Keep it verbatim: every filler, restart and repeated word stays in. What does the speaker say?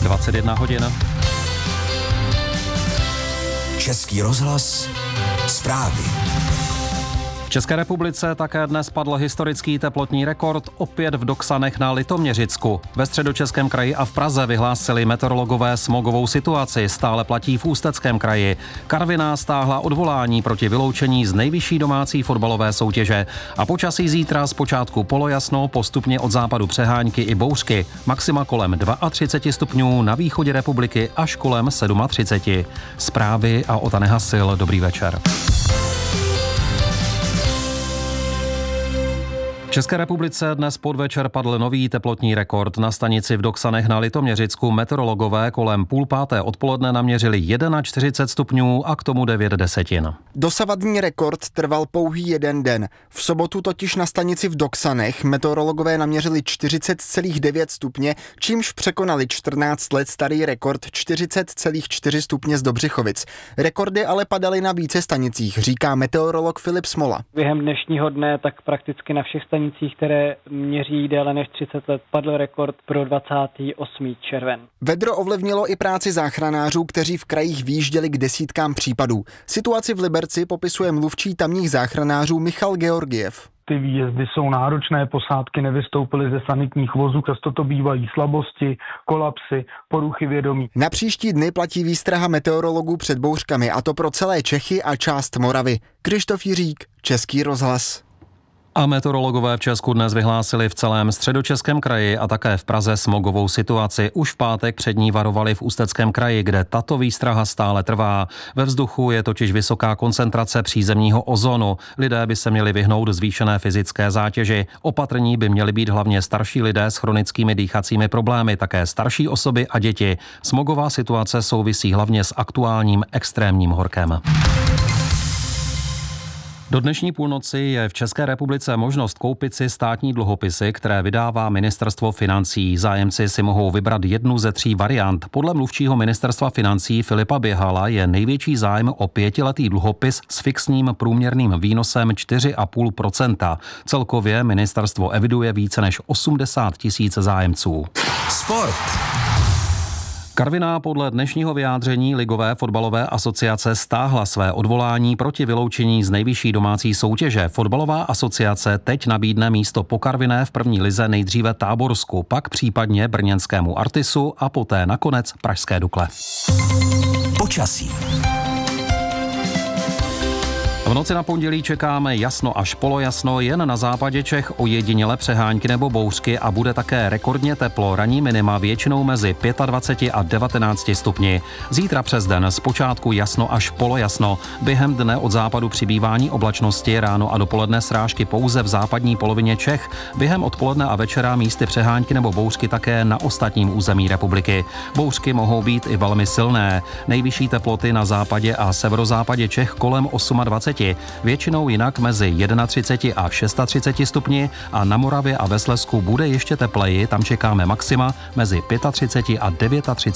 dvacet jedna hodin. Český rozhlas, zprávy. V České republice také dnes padl historický teplotní rekord, opět v Doksanech na Litoměřicku. Ve Středočeském kraji a v Praze vyhlásili meteorologové smogovou situaci, stále platí v Ústeckém kraji. Karviná stáhla odvolání proti vyloučení z nejvyšší domácí fotbalové soutěže. A počasí zítra zpočátku polojasno, postupně od západu přehánky i bouřky. Maxima kolem třicet dva stupňů, na východě republiky až kolem třicet sedm. Zprávy a Ota Nehasil, dobrý večer. V České republice dnes podvečer padl nový teplotní rekord. Na stanici v Doksanech na Litoměřicku meteorologové kolem půl páté odpoledne naměřili čtyřicet jedna stupňů a k tomu devět desetin. Dosavadní rekord trval pouhý jeden den. V sobotu totiž na stanici v Doksanech meteorologové naměřili čtyřicet celá devět stupně, čímž překonali čtrnáct let starý rekord čtyřicet celá čtyři stupně z Dobřichovic. Rekordy ale padaly na více stanicích, říká meteorolog Filip Smola. Během dnešního dne tak prakticky na všech stanicích, které měří déle než třicet let, padl rekord pro dvacátý osmý červen. Vedro ovlivnilo i práci záchranářů, kteří v krajích výjížděli k desítkám případů. Situaci v Liberci popisuje mluvčí tamních záchranářů Michal Georgiev. Ty výjezdy jsou náročné, posádky nevystoupily ze sanitních vozů, často to bývají slabosti, kolapsy, poruchy vědomí. Na příští dny platí výstraha meteorologů před bouřkami, a to pro celé Čechy a část Moravy. Krištof Jiřík, Český rozhlas. A meteorologové v Česku dnes vyhlásili v celém Středočeském kraji a také v Praze smogovou situaci. Už v pátek před ní varovali v Ústeckém kraji, kde tato výstraha stále trvá. Ve vzduchu je totiž vysoká koncentrace přízemního ozonu. Lidé by se měli vyhnout zvýšené fyzické zátěži. Opatrní by měli být hlavně starší lidé s chronickými dýchacími problémy, také starší osoby a děti. Smogová situace souvisí hlavně s aktuálním extrémním horkem. Do dnešní půlnoci je v České republice možnost koupit si státní dluhopisy, které vydává Ministerstvo financí. Zájemci si mohou vybrat jednu ze tří variant. Podle mluvčího Ministerstva financí Filipa Běhala je největší zájem o pětiletý dluhopis s fixním průměrným výnosem čtyři celá pět procenta. Celkově ministerstvo eviduje více než osmdesát tisíc zájemců. Sport. Karviná podle dnešního vyjádření Ligové fotbalové asociace stáhla své odvolání proti vyloučení z nejvyšší domácí soutěže. Fotbalová asociace teď nabídne místo po Karviné v první lize nejdříve Táborsku, pak případně brněnskému Artisu a poté nakonec pražské Dukle. Počasí. V noci na pondělí čekáme jasno až polojasno, jen na západě Čech ojediněle přehánky nebo bouřky a bude také rekordně teplo, ranní minima většinou mezi dvaceti pěti a devatenácti stupni. Zítra přes den zpočátku jasno až polojasno, během dne od západu přibývání oblačnosti, ráno a dopoledne srážky pouze v západní polovině Čech, během odpoledne a večera místy přehánky nebo bouřky také na ostatním území republiky. Bouřky mohou být i velmi silné, nejvyšší teploty na západě a severozápadě Čech kolem dvaceti osmi, většinou jinak mezi třiceti jedna a třiceti šesti stupni a na Moravě a ve Slezsku bude ještě tepleji, tam čekáme maxima mezi třiceti pěti a třiceti devíti